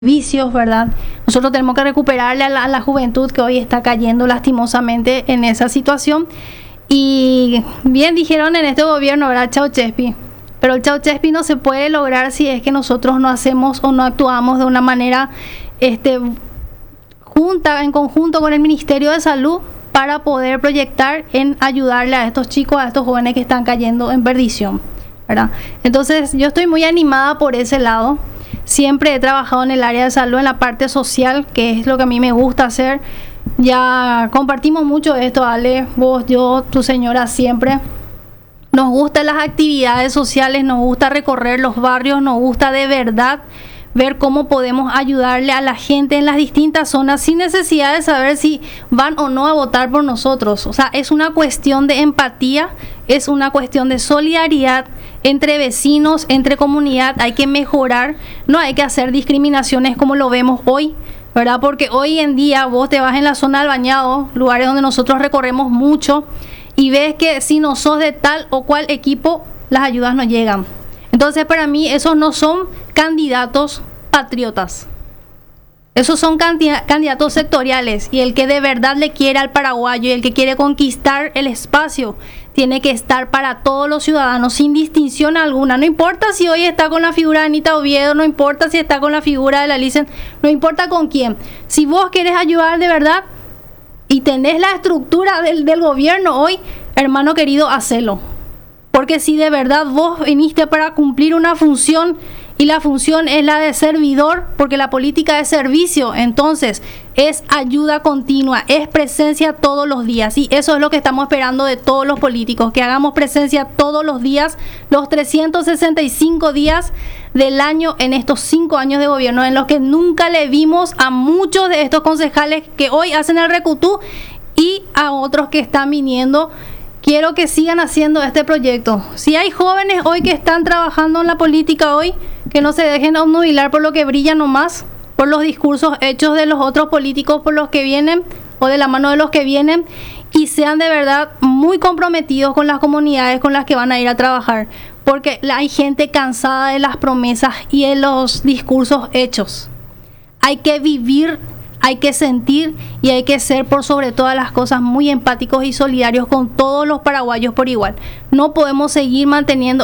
vicios, ¿verdad? Nosotros tenemos que recuperarle a la juventud que hoy está cayendo lastimosamente en esa situación. Y bien dijeron en este gobierno, ¿verdad? Ceaușescu. Pero el Ceaușescu no se puede lograr si es que nosotros no hacemos o no actuamos de una manera en conjunto con el Ministerio de Salud para poder proyectar en ayudarle a estos chicos, a estos jóvenes que están cayendo en perdición, ¿verdad? Entonces yo estoy muy animada por ese lado. Siempre he trabajado en el área de salud, en la parte social, que es lo que a mí me gusta hacer. Ya compartimos mucho esto, Ale, vos, yo, tu señora, siempre. Nos gustan las actividades sociales, nos gusta recorrer los barrios, nos gusta de verdad ver cómo podemos ayudarle a la gente en las distintas zonas sin necesidad de saber si van o no a votar por nosotros. O sea, es una cuestión de empatía, es una cuestión de solidaridad entre vecinos, entre comunidad. Hay que mejorar, no hay que hacer discriminaciones como lo vemos hoy, ¿verdad? Porque hoy en día vos te vas en la zona del Bañado, lugares donde nosotros recorremos mucho, y ves que si no sos de tal o cual equipo, las ayudas no llegan. Entonces, para mí, esos no son candidatos patriotas. Esos son candidatos sectoriales, y el que de verdad le quiere al paraguayo y el que quiere conquistar el espacio tiene que estar para todos los ciudadanos sin distinción alguna. No importa si hoy está con la figura de Anita Oviedo, no importa si está con la figura de la Licen, no importa con quién. Si vos querés ayudar de verdad y tenés la estructura del gobierno hoy, hermano querido, hacelo. Porque si de verdad vos viniste para cumplir una función, y la función es la de servidor, porque la política es servicio, entonces es ayuda continua, es presencia todos los días, y eso es lo que estamos esperando de todos los políticos, que hagamos presencia todos los días, los 365 días del año, en estos 5 años de gobierno, en los que nunca le vimos a muchos de estos concejales que hoy hacen el recutú y a otros que están viniendo. Quiero que sigan haciendo este proyecto. Si hay jóvenes hoy que están trabajando en la política hoy, que no se dejen obnubilar por lo que brilla nomás, por los discursos hechos de los otros políticos por los que vienen o de la mano de los que vienen, y sean de verdad muy comprometidos con las comunidades con las que van a ir a trabajar, porque hay gente cansada de las promesas y de los discursos hechos. Hay que vivir, hay que sentir y hay que ser por sobre todas las cosas muy empáticos y solidarios con todos los paraguayos por igual. No podemos seguir manteniendo